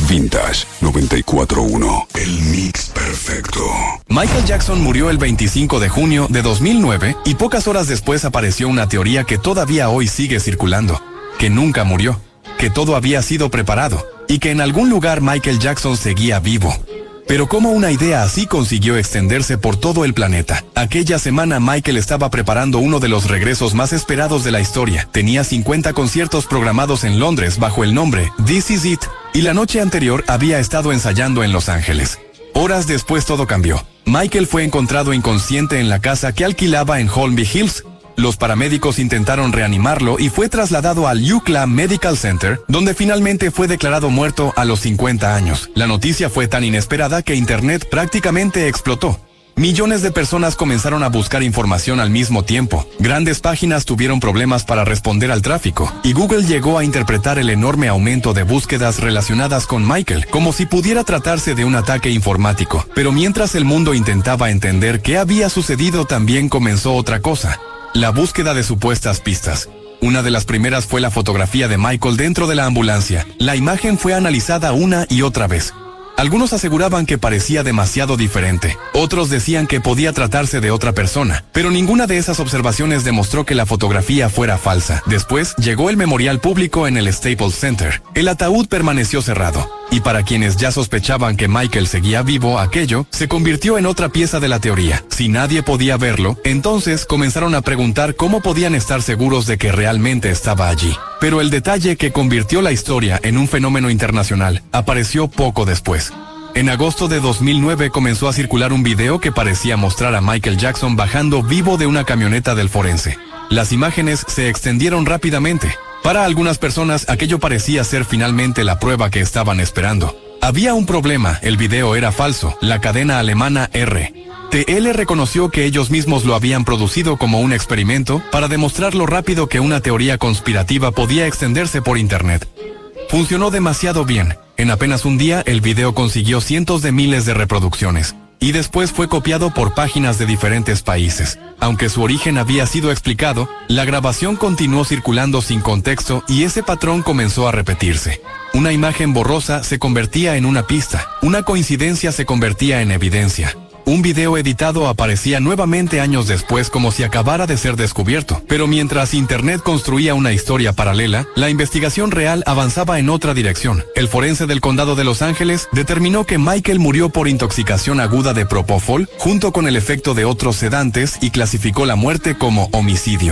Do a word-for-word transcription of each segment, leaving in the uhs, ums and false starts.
Vintage noventa y cuatro punto uno. El mix perfecto. Michael Jackson murió el veinticinco de junio de dos mil nueve y pocas horas después apareció una teoría que todavía hoy sigue circulando. Que nunca murió. Que todo había sido preparado. Y que en algún lugar Michael Jackson seguía vivo. Pero ¿cómo una idea así consiguió extenderse por todo el planeta? Aquella semana Michael estaba preparando uno de los regresos más esperados de la historia. Tenía cincuenta conciertos programados en Londres bajo el nombre This Is It, y la noche anterior había estado ensayando en Los Ángeles. Horas después todo cambió. Michael fue encontrado inconsciente en la casa que alquilaba en Holmby Hills. Los paramédicos intentaron reanimarlo y fue trasladado al U C L A Medical Center, donde finalmente fue declarado muerto a los cincuenta años. La noticia fue tan inesperada que Internet prácticamente explotó. Millones de personas comenzaron a buscar información al mismo tiempo. Grandes páginas tuvieron problemas para responder al tráfico, y Google llegó a interpretar el enorme aumento de búsquedas relacionadas con Michael como si pudiera tratarse de un ataque informático. Pero mientras el mundo intentaba entender qué había sucedido, también comenzó otra cosa. La búsqueda de supuestas pistas. Una de las primeras fue la fotografía de Michael dentro de la ambulancia. La imagen fue analizada una y otra vez. Algunos aseguraban que parecía demasiado diferente. Otros decían que podía tratarse de otra persona. Pero ninguna de esas observaciones demostró que la fotografía fuera falsa. Después llegó el memorial público en el Staples Center. El ataúd permaneció cerrado. Y para quienes ya sospechaban que Michael seguía vivo, aquello se convirtió en otra pieza de la teoría. Si nadie podía verlo, entonces comenzaron a preguntar cómo podían estar seguros de que realmente estaba allí. Pero el detalle que convirtió la historia en un fenómeno internacional apareció poco después. En agosto de dos mil nueve comenzó a circular un video que parecía mostrar a Michael Jackson bajando vivo de una camioneta del forense. Las imágenes se extendieron rápidamente. Para algunas personas, aquello parecía ser finalmente la prueba que estaban esperando. Había un problema, el video era falso. La cadena alemana R T L reconoció que ellos mismos lo habían producido como un experimento para demostrar lo rápido que una teoría conspirativa podía extenderse por Internet. Funcionó demasiado bien. En apenas un día, el video consiguió cientos de miles de reproducciones. Y después fue copiado por páginas de diferentes países. Aunque su origen había sido explicado, la grabación continuó circulando sin contexto y ese patrón comenzó a repetirse. Una imagen borrosa se convertía en una pista, una coincidencia se convertía en evidencia. Un video editado aparecía nuevamente años después como si acabara de ser descubierto. Pero mientras Internet construía una historia paralela, la investigación real avanzaba en otra dirección. El forense del condado de Los Ángeles determinó que Michael murió por intoxicación aguda de propofol junto con el efecto de otros sedantes y clasificó la muerte como homicidio.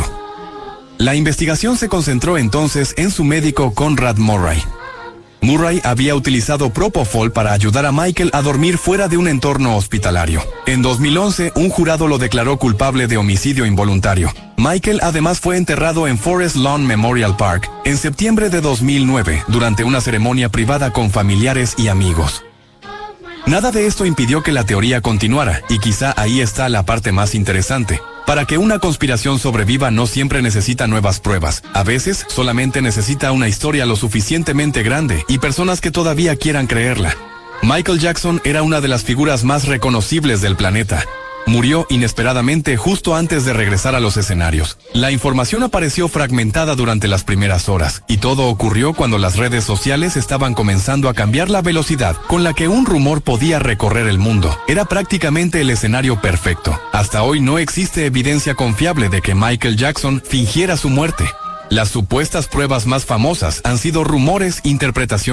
La investigación se concentró entonces en su médico Conrad Murray. Murray había utilizado propofol para ayudar a Michael a dormir fuera de un entorno hospitalario. En dos mil once, un jurado lo declaró culpable de homicidio involuntario. Michael además fue enterrado en Forest Lawn Memorial Park en septiembre de dos mil nueve, durante una ceremonia privada con familiares y amigos. Nada de esto impidió que la teoría continuara, y quizá ahí está la parte más interesante. Para que una conspiración sobreviva no siempre necesita nuevas pruebas. A veces solamente necesita una historia lo suficientemente grande y personas que todavía quieran creerla. Michael Jackson era una de las figuras más reconocibles del planeta. Murió inesperadamente justo antes de regresar a los escenarios. La información apareció fragmentada durante las primeras horas, y todo ocurrió cuando las redes sociales estaban comenzando a cambiar la velocidad con la que un rumor podía recorrer el mundo. Era prácticamente el escenario perfecto. Hasta hoy no existe evidencia confiable de que Michael Jackson fingiera su muerte. Las supuestas pruebas más famosas han sido rumores, interpretaciones